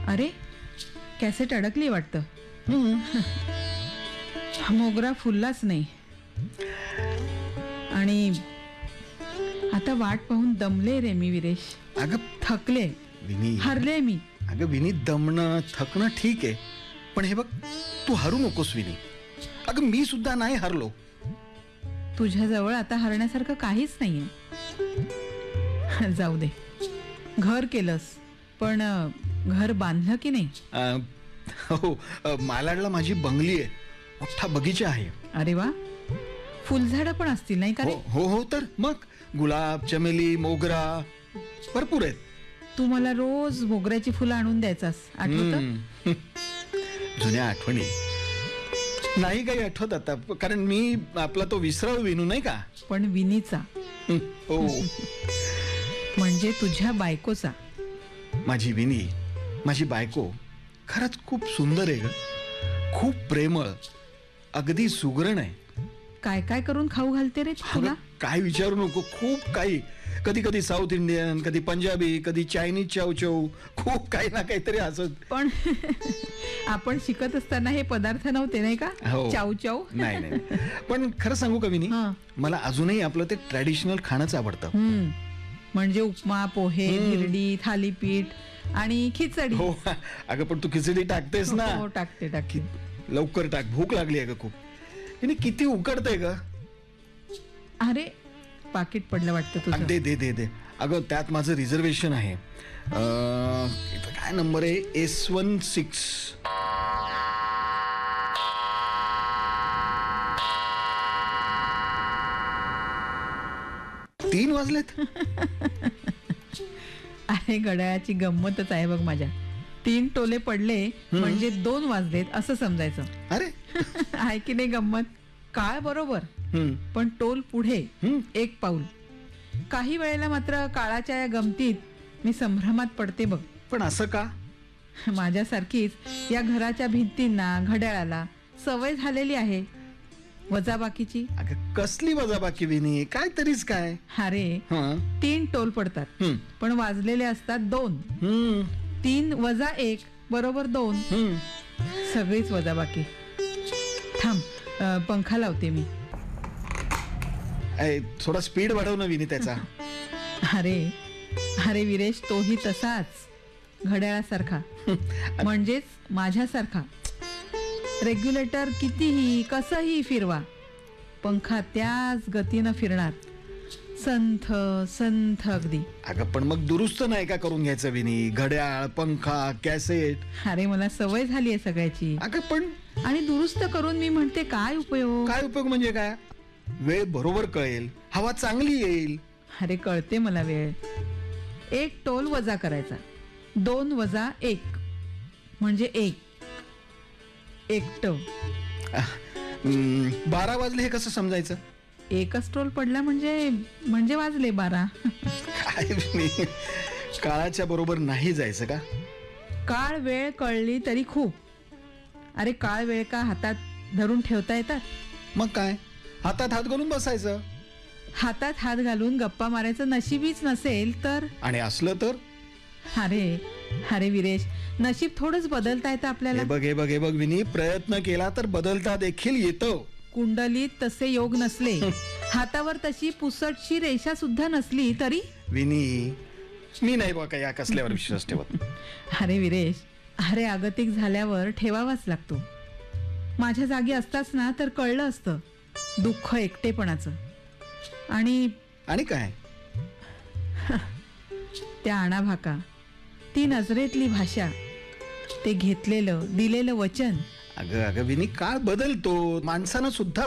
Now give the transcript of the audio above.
अरे कॅसेट अडकली वाटतं. मोगरा फुललाच नाही आणि आता वाट पाहून दमले रे मी विरेश. अगं थकले, विनी, हरले मी. अगं विनी, दमणं थकणं ठीक आहे, पण हे बघ, तू हरू नकोस विनी. अगं मी सुद्धा नाही हरलो. तुझ्याजवळ आता हरण्यासारखं काहीच नाहीये. जाऊ दे, घर केलंस पण घर बांधलं की नाही? हो, मालाडला माझी बंगली आहे, मोठा बगीचा आहे. अरे वा, फुलझाडं पण असतील नाही का रे? हो हो, तर मग गुलाब, चमेली, मोगरा भरपूर आहेत. तू मला रोज मोगऱ्याची फुलं आणून द्यायचास, आठवतं? जुन्या आठवणी नाही काही आठवत आता, कारण मी आपला तो विसराळ विनू नाही का. पण विनीचा, हो, म्हणजे तुझ्या बायकोचा. माझी विनी, माझी बायको खरंच खूप सुंदर आहे ग, खूप प्रेमळ, अगदी सुगरण आहे. काय काय करून खाऊ घालते रे तुला? अगं, काय विचारू नको, खूप काही. कधी कधी साऊथ इंडियन, कधी पंजाबी, कधी चायनीज चाव, खूप काही ना काहीतरी असत. पण आपण शिकत असताना हे पदार्थ नव्हते नाही का? हो. चाव नाही नाही, पण खरं सांगू का विनी, हा. मला अजूनही आपलं ते ट्रॅडिशनल खाणंच आवडतं. म्हणजे उपमा, पोहे, धिरडी, थालीपीठ आणि खिचडी. हो, अगं पण तू खिचडी टाकतेस ना. हो, टाकते. लवकर टाक, भूक लागली आहे ग खूप. विनी, किती उकडतंय ग. अरे पाकिट पडलं वाटतं तुझं. दे. अगं त्यात माझं रिझर्वेशन आहे. इथं काय नंबर आहे? S16. 3 वाजलेत. अरे घड्याळाची गंमतच आहे बघ माझ्या. 3 टोले पडले म्हणजे 2 वाजलेत असं समजायचं. अरे आहे की नाही गंमत? काळ बरोबर, पण टोल पुढे 1 पाऊल. काही वेळेला मात्र काळाच्या या गमतीत मी संभ्रमात पडते बघ. पण असं का? माझ्यासारखीच या घराच्या भिंतींना, घड्याळाला सवय झालेली आहे वजाबाकीची. अगं कसली वजाबाकी विनी, काय तरीच काय. अरे 3 टोल पडतात पण वाजलेले असतात 2. 3 वजा 1 बरोबर 2. सगळीच वजाबाकी. थांब, पंखा लावते मी. थोडा स्पीड वाढव ना विनी त्याचा. अरे विरेश, तोही तसाच घड्याळासारखा, म्हणजेच माझ्यासारखा. रेग्युलेटर कितीही कसंही फिरवा, पंखा त्याच गतीनं फिरणार, संथ अगदी. अगं पण मग दुरुस्त नाही का करून घ्यायचं विनी? घड्याळ, पंखा, कॅसेट. अरे मला सवय झाली आहे सगळ्याची. अगं पण आणि दुरुस्त करून मी म्हणते काय उपयोग? काय उपयोग म्हणजे काय? वेळ बरोबर कळेल, हवा चांगली येईल. अरे कळते मला वेळ. 1 टोल वजा करायचा, 2 वजा 1 म्हणजे 1 एकटं. 12 वाजले हे कसं समजायचं? 1च टोल पडला म्हणजे वाजले 12. काय विनी, काळाच्या बरोबर नाही जायचं का? काळ वेळ कळली तरी खूप. अरे काळ वेळ का हातात धरून ठेवता येतात? मग काय, हातात हात घालून बसायचं. हातात हात घालून गप्पा मारायचं नशीबीच नसेल तर? आणि असलं तर? अरे विरेश, नशीब थोडंच बदलता येतं आपल्याला. हे बघ विनी, प्रयत्न केला तर बदलता देखील येतं. कुंडलीत तसे योग नसले, हातावर तशी पुसटशी रेषा सुद्धा नसली तरी? विनी, मी नाही बघा या कसल्यावर विश्वास ठेवत. अरे विरेश, अगतिक झाल्यावर ठेवावाच लागतो. माझ्या जागी असताच ना तर कळलं असतं दुःख एकटेपणाचं. आणि काय त्या आणाभाका, ती नजरेतली भाषा, ते घेतलेलं दिलेलं वचन. अगं विनी, काळ बदलतो, माणसानं सुद्धा